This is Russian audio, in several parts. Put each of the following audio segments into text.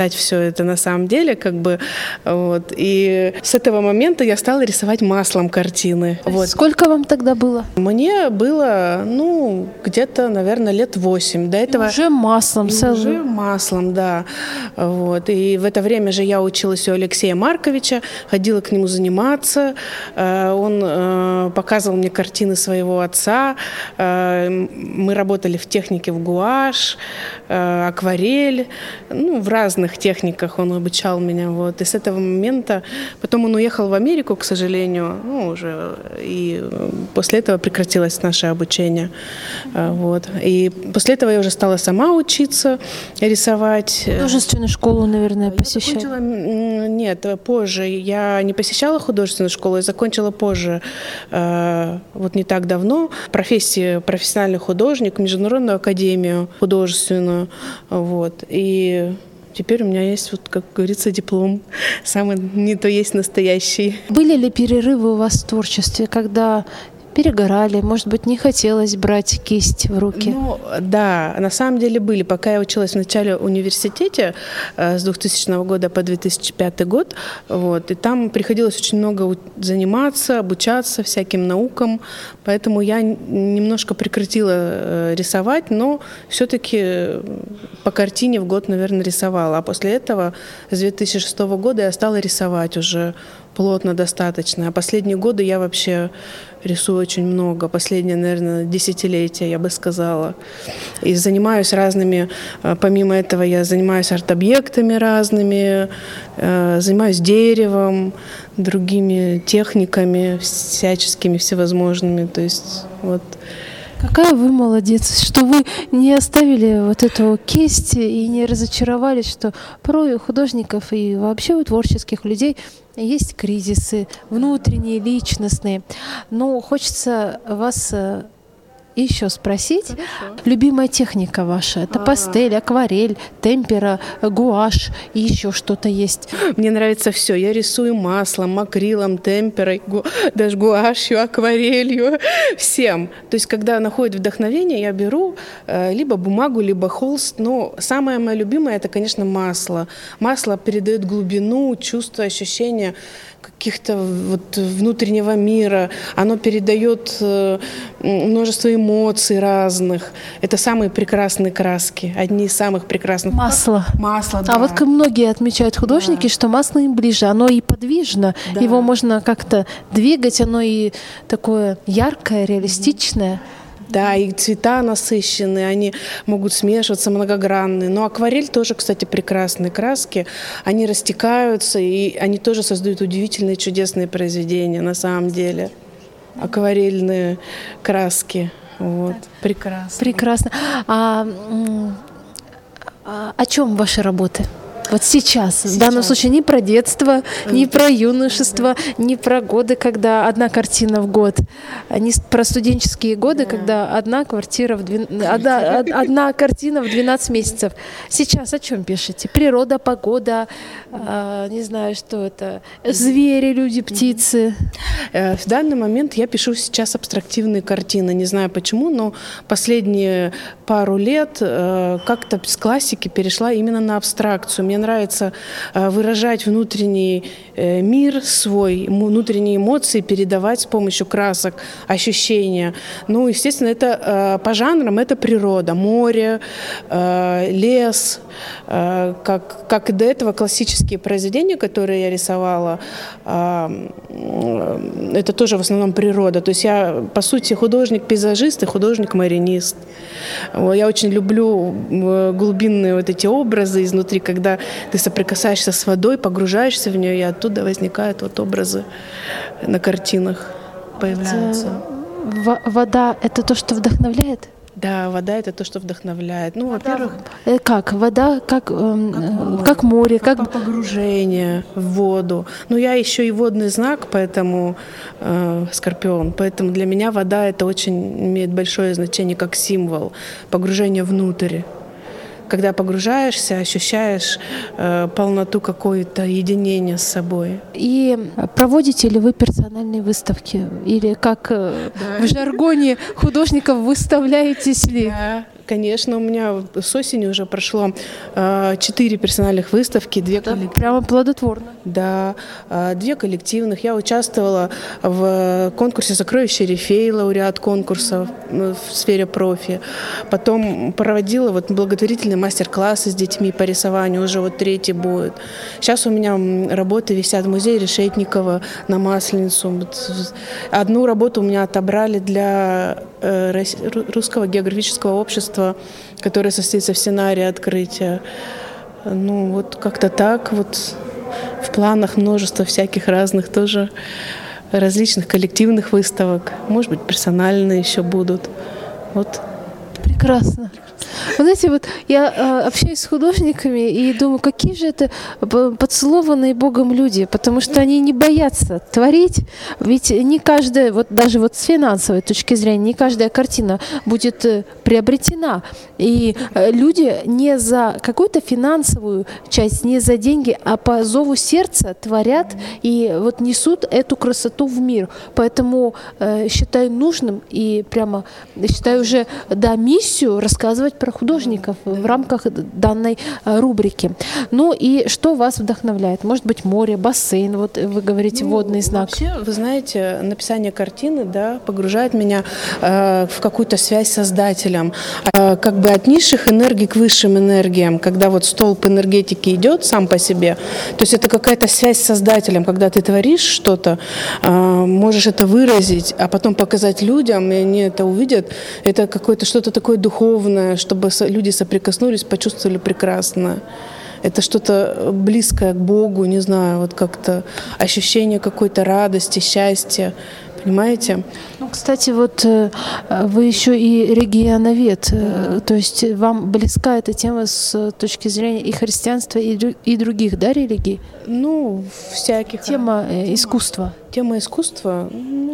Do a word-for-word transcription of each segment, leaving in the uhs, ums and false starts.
все это на самом деле, как бы, вот. И с этого момента я стала рисовать маслом картины. Вот. Сколько вам тогда было? Мне было, ну, где-то, наверное, лет восемь. До этого... И уже маслом. И уже маслом, да. Вот. И в это время же я училась у Алексея Марковича, ходила к нему заниматься. Он показывал мне картины своего отца. Мы работали в технике в гуашь, акварель, ну, в разных техниках он обучал меня. Вот. И с этого момента... Потом он уехал в Америку, к сожалению, ну, уже, и после этого прекратилось наше обучение. Вот. И после этого я уже стала сама учиться рисовать. Художественную школу, наверное, посещала? Я закончила... Нет, позже. Я не посещала художественную школу, я закончила позже, вот не так давно, профессию профессиональный художник, Международную академию художественную. Вот. И теперь у меня есть, вот, как говорится, диплом. Самый не то есть настоящий. Были ли перерывы у вас в творчестве, когда перегорали, может быть, не хотелось брать кисть в руки? Ну, да, на самом деле были. Пока я училась в начале университете с двухтысячного года по две тысячи пятый год, вот, и там приходилось очень много заниматься, обучаться всяким наукам, поэтому я немножко прекратила рисовать, но все-таки по картине в год, наверное, рисовала. А после этого, с две тысячи шестого года, я стала рисовать уже плотно достаточно. А последние годы я вообще рисую очень много. Последнее, наверное, десятилетие, я бы сказала. И занимаюсь разными, помимо этого я занимаюсь арт-объектами разными, занимаюсь деревом, другими техниками всяческими, всевозможными. То есть вот... Какая вы молодец, что вы не оставили вот эту кисть и не разочаровались, что порой у художников и вообще у творческих людей есть кризисы внутренние, личностные. Но хочется вас еще спросить. Хорошо. Любимая техника ваша? Это А-а-а. пастель, акварель, темпера, гуашь и еще что-то есть? Мне нравится все. Я рисую маслом, акрилом, темперой, гу... даже гуашью, акварелью, всем. То есть, когда находит вдохновение, я беру э, либо бумагу, либо холст. Но самое мое любимое — это, конечно, масло. Масло передает глубину, чувство, ощущение каких-то вот внутреннего мира. Оно передает э, множество эмоций разных. Это самые прекрасные краски. Одни из самых прекрасных. Масло. Масло, да. А вот многие отмечают художники, да. что масло им ближе. Оно и подвижно. Да. Его можно как-то двигать. Оно и такое яркое, реалистичное. Да, и цвета насыщенные, они могут смешиваться, многогранные. Но акварель тоже, кстати, прекрасные краски. Они растекаются, и они тоже создают удивительные, чудесные произведения на самом деле. Акварельные краски. Вот. Прекрасно. Прекрасно. А, а о чем ваши работы? Вот сейчас, сейчас, в данном случае, не про детство, не про юношество, не про годы, когда одна картина в год, а не про студенческие годы, да. когда одна квартира в двен... одна, одна картина в двенадцать месяцев. Сейчас о чем пишете? Природа, погода, а, не знаю, что это, звери, люди, птицы. В данный момент я пишу сейчас абстрактивные картины. Не знаю почему, но последние пару лет как-то с классики перешла именно на абстракцию. Мне нравится выражать внутренний мир свой, внутренние эмоции передавать с помощью красок, ощущения. Ну, естественно, это по жанрам это природа, море, лес. Как, как и до этого классические произведения, которые я рисовала, это тоже в основном природа. То есть я, по сути, художник-пейзажист и художник-маринист. Я очень люблю глубинные вот эти образы изнутри, когда ты соприкасаешься с водой, погружаешься в нее, и оттуда возникают вот образы на картинах, появляются. Вода — это то, что вдохновляет? Да, вода — это то, что вдохновляет. Ну, вода, во-первых... Как? Вода как, э, как, море, как море, как... как погружение в воду. Ну, я еще и водный знак, поэтому э, Скорпион. Поэтому для меня вода — это очень имеет большое значение как символ погружения внутрь. Когда погружаешься, ощущаешь э, полноту какое-то, единение с собой. И проводите ли вы персональные выставки? Или как э, да. в жаргоне художников выставляетесь ли? Да. Конечно, у меня с осени уже прошло э, четыре персональных выставки, две Это коллективных. прямо плодотворно. Да, э, две коллективных. Я участвовала в конкурсе «Сокровище Рифей», лауреат конкурса в, в сфере профи. Потом проводила вот благотворительные мастер-классы с детьми по рисованию, уже вот третий будет. Сейчас у меня работы висят в музее Решетникова на Масленицу. Вот одну работу у меня отобрали для э, Русского географического общества, которое состоится в сценарии открытия. Ну, вот как-то так. Вот в планах множество всяких разных тоже различных коллективных выставок. Может быть, персональные еще будут. Вот. Прекрасно. Вы знаете, вот я э, общаюсь с художниками и думаю, какие же это поцелованные Богом люди, потому что они не боятся творить, ведь не каждая, вот даже вот с финансовой точки зрения, не каждая картина будет э, приобретена. И э, люди не за какую-то финансовую часть, не за деньги, а по зову сердца творят и вот несут эту красоту в мир. Поэтому э, считаю нужным и прямо считаю уже, да, миссию рассказывать про художников в рамках данной рубрики. Ну и что вас вдохновляет? Может быть, море, бассейн, вот вы говорите, ну, водный знак. Вообще, вы знаете, написание картины, да, погружает меня э, в какую-то связь с Создателем. Э, как бы от низших энергий к высшим энергиям, когда вот столб энергетики идет сам по себе. То есть это какая-то связь с Создателем, когда ты творишь что-то, э, можешь это выразить, а потом показать людям, и они это увидят. Это какое-то что-то такое духовное, чтобы люди соприкоснулись, почувствовали прекрасное. Это что-то близкое к Богу, не знаю, вот как-то ощущение какой-то радости, счастья. Понимаете? Ну, кстати, вот вы еще и регионовед, да. То есть вам близка эта тема с точки зрения и христианства, и, и других, да, религий? Ну, всяких. Тема э, искусства. Тема искусства,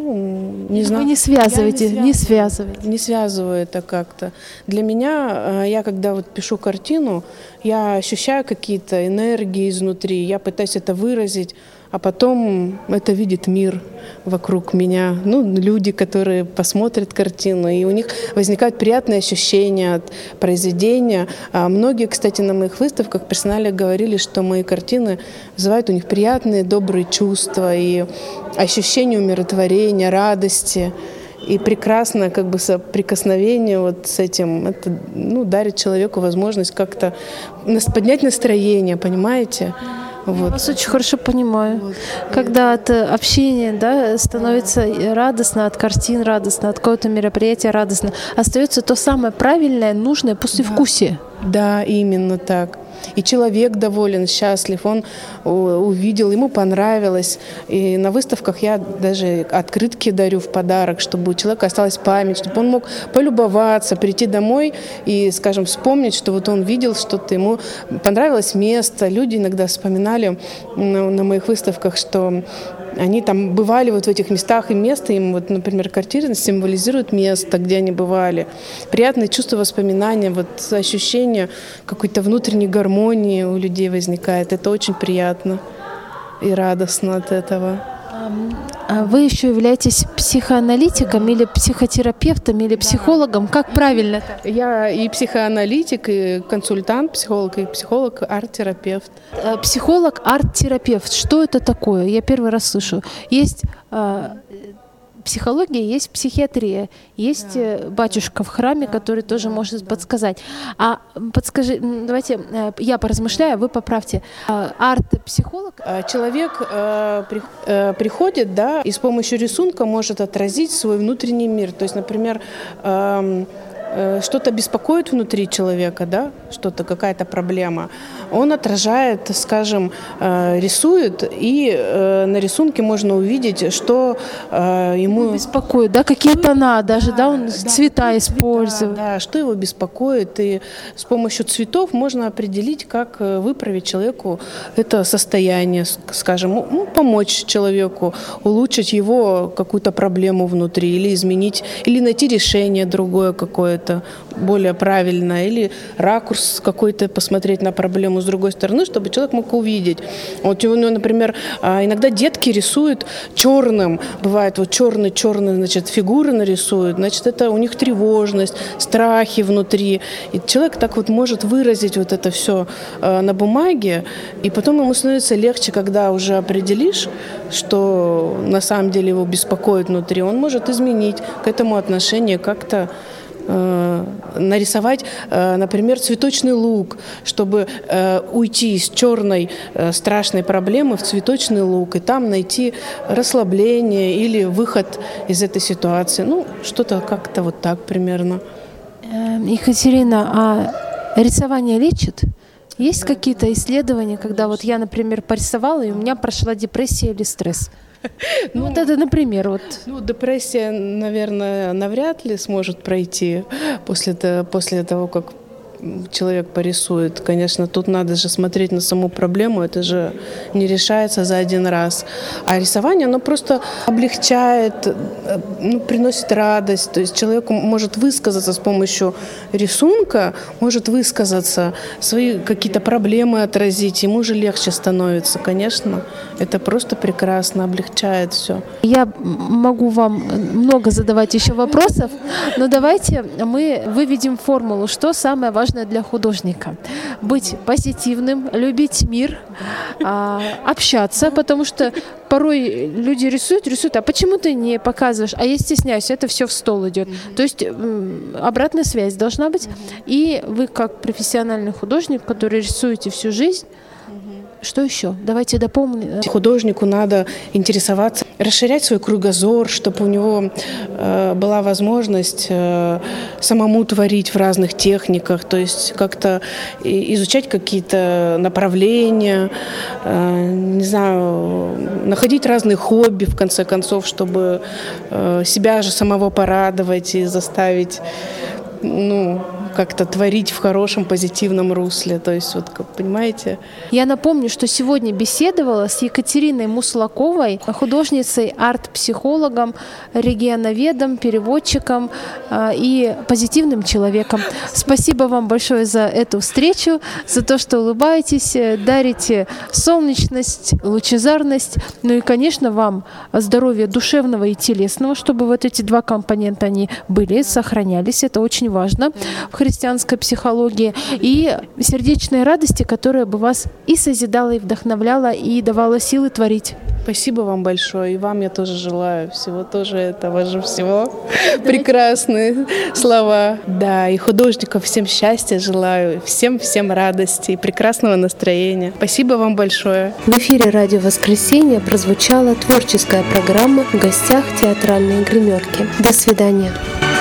ну, не знаю. Вы не связываете, не, не связываете. Не связываю это как-то. Для меня, я когда вот пишу картину, я ощущаю какие-то энергии изнутри, я пытаюсь это выразить, а потом это видит мир вокруг меня. Ну, люди, которые посмотрят картину, и у них возникают приятные ощущения от произведения. А многие, кстати, на моих выставках персонально говорили, что мои картины вызывают у них приятные, добрые чувства и ощущение умиротворения, радости. И прекрасное как бы соприкосновение вот с этим, это, ну, дарит человеку возможность как-то поднять настроение, понимаете? Вот. Я вас очень хорошо понимаю. Вот. Когда от общения, да, становится радостно, от картин радостно, от какого-то мероприятия радостно, остается то самое правильное, нужное послевкусие. Да, да, именно так. И человек доволен, счастлив, он увидел, ему понравилось. И на выставках я даже открытки дарю в подарок, чтобы у человека осталась память, чтобы он мог полюбоваться, прийти домой и, скажем, вспомнить, что вот он видел что-то, ему понравилось место. Люди иногда вспоминали на, на моих выставках, что они там бывали вот в этих местах, и место им, вот, например, картина символизирует место, где они бывали. Приятное чувство воспоминания, вот ощущение какой-то внутренней гармонии у людей возникает. Это очень приятно и радостно от этого. А вы еще являетесь психоаналитиком или психотерапевтом или психологом? Как правильно это? Я и психоаналитик, и консультант, психолог, и психолог, арт-терапевт. Психолог, арт-терапевт. Что это такое? Я первый раз слышу. Есть психология, есть психиатрия, есть да. батюшка в храме, да. который тоже может да. подсказать. А подскажи, давайте я поразмышляю, вы поправьте. Арт-психолог? Человек э, при, э, приходит, да, и с помощью рисунка может отразить свой внутренний мир. То есть, например, э, что-то беспокоит внутри человека, да, что-то, какая-то проблема, он отражает, скажем, рисует, и на рисунке можно увидеть, что ему беспокоит, да, какие тона, даже, да, да он да, цвета да, использует. Да, да, что его беспокоит, и с помощью цветов можно определить, как выправить человеку это состояние, скажем, ну, помочь человеку, улучшить его какую-то проблему внутри, или изменить, или найти решение другое какое-то. какое-то более правильное, или ракурс какой-то посмотреть на проблему с другой стороны, чтобы человек мог увидеть. Вот у него, например, иногда детки рисуют черным, бывает вот черный-черный, значит, фигуры нарисуют, значит, это у них тревожность, страхи внутри. И человек так вот может выразить вот это все на бумаге, и потом ему становится легче, когда уже определишь, что на самом деле его беспокоит внутри, он может изменить к этому отношение, как-то э, нарисовать, э, например, цветочный лук, чтобы э, уйти из черной э, страшной проблемы в цветочный лук и там найти расслабление или выход из этой ситуации. Ну, что-то как-то вот так примерно. Екатерина, а рисование лечит? Есть какие-то исследования, когда вот я, например, порисовала, и у меня прошла депрессия или стресс? Ну, ну вот это, например, вот. Ну, депрессия, наверное, навряд ли сможет пройти после того, после того, как человек порисует. Конечно, тут надо же смотреть на саму проблему, это же не решается за один раз. А рисование, оно просто облегчает, ну, приносит радость. То есть человек может высказаться с помощью рисунка, может высказаться, свои какие-то проблемы отразить, ему же легче становится. Конечно, это просто прекрасно, облегчает все. Я могу вам много задавать еще вопросов, но давайте мы выведем формулу, что самое важное для художника. Быть позитивным, любить мир, общаться, потому что порой люди рисуют, рисуют, а почему ты не показываешь? А я стесняюсь, это все в стол идет. То есть обратная связь должна быть. И вы, как профессиональный художник, который рисуете всю жизнь, что еще? Давайте дополним. Художнику надо интересоваться, расширять свой кругозор, чтобы у него э, была возможность э, самому творить в разных техниках, то есть как-то изучать какие-то направления, э, не знаю, находить разные хобби, в конце концов, чтобы э, себя же самого порадовать и заставить, ну, как-то творить в хорошем, позитивном русле. То есть, вот, как понимаете. Я напомню, что сегодня беседовала с Екатериной Муслаковой, художницей, арт-психологом, регионоведом, переводчиком э, и позитивным человеком. Спасибо вам большое за эту встречу, за то, что улыбаетесь, дарите солнечность, лучезарность. Ну и, конечно, вам здоровья душевного и телесного, чтобы вот эти два компонента, они были, сохранялись. Это очень важно в христианской психологии, и сердечной радости, которая бы вас и созидала, и вдохновляла, и давала силы творить. Спасибо вам большое, и вам я тоже желаю всего тоже этого же всего. Прекрасные слова. Да, и художникам всем счастья желаю, всем-всем радости и прекрасного настроения. Спасибо вам большое. В эфире «Радио Воскресенье» прозвучала творческая программа «В гостях театральные гримерки». До свидания.